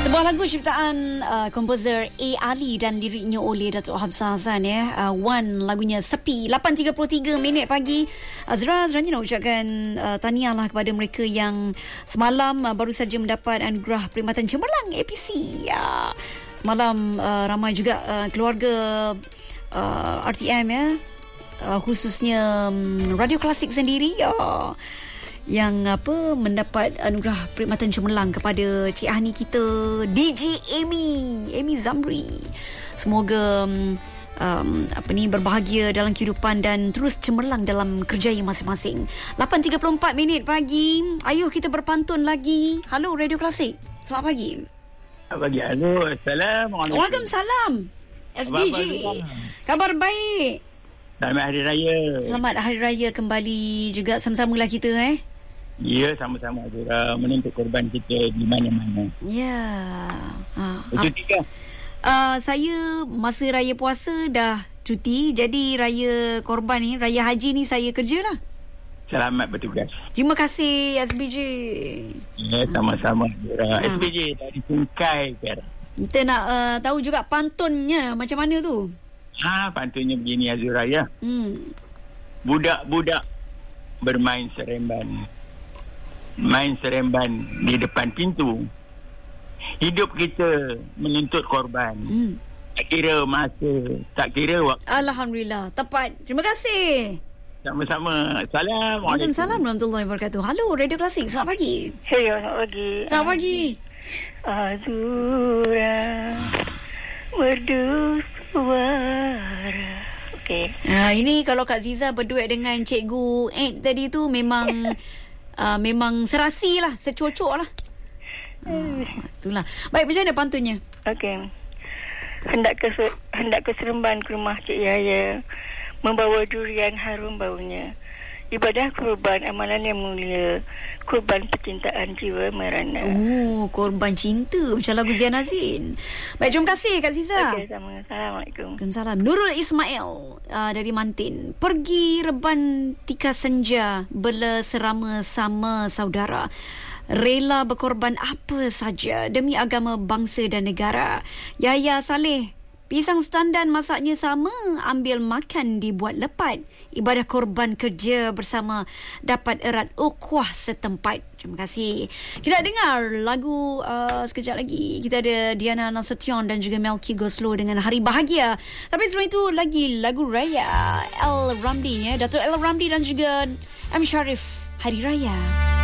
Sebuah lagu ciptaan komposer A. Ali dan liriknya oleh Datuk Habsah Hassan One, lagunya Sepi. 8.33 minit pagi. Azra nak ucapkan tahniah lah kepada mereka yang semalam baru saja mendapat anugerah Perkhidmatan Cemerlang APC. Semalam ramai juga keluarga RTM khususnya Radio Klasik sendiri yang mendapat anugerah Perkhidmatan Cemerlang kepada Cik Hani kita, DJ Amy Zamri. Semoga berbahagia dalam kehidupan dan terus cemerlang dalam kerjaya masing-masing. 8.34 minit pagi. Ayuh kita berpantun lagi. Halo Radio Klasik, selamat pagi. Selamat pagi. Halo, Assalamualaikum. Waalaikumsalam. SBJ, kabar baik. Selamat Hari Raya. Selamat Hari Raya kembali juga. Sama-samalah kita Ya, sama-sama Azura menuntut korban kita di mana-mana. Ya. Cuti ke? Saya masa raya puasa dah cuti. Jadi raya korban ni, raya haji ni saya kerja lah. Selamat bertugas. Terima kasih SBJ. Ya, sama-sama Azura. SBJ dari Sungkai ke. Kita nak tahu juga pantunnya macam mana tu. Pantunnya begini Azura ya. Budak-budak bermain seremban. Main seremban di depan pintu. Hidup kita menuntut korban. Tak kira masa, tak kira waktu. Alhamdulillah, tepat. Terima kasih. Sama-sama. Assalamualaikum. Waalaikumsalam warahmatullahi wabarakatuh. Halo Radio Klasik, selamat pagi. Hello, selamat pagi. Selamat pagi. Azura merdu suara. Okey. Ini kalau Kak Ziza berduet dengan Cikgu Ed tadi tu memang memang serasi lah, secocok lah. Itulah. Baik, macam mana pantunnya? Okey. Hendak ke Seremban ke rumah Cik Yaya, membawa durian harum baunya. Ibadah kurban amalan yang mulia, kurban percintaan jiwa merana. Korban cinta macam lagu Zian Azin. Baik, terima kasih Kak Ziza. Okey, sama. Assalamualaikum. Waalaikumsalam. Nurul Ismail dari Mantin. Pergi reban tika senja, bela serama sama saudara. Rela berkorban apa saja demi agama, bangsa dan negara. Yaya Saleh, pisang standan masaknya sama, ambil makan dibuat lepat. Ibadah korban kerja bersama, dapat erat ukhuwah setempat. Terima kasih. Kita dengar lagu sekejap lagi. Kita ada Diana Nasution dan juga Melky Goslow dengan Hari Bahagia. Tapi sebelum itu lagi lagu Raya L. Ramli Dato' L. Ramli dan juga M. Sharif, Hari Raya.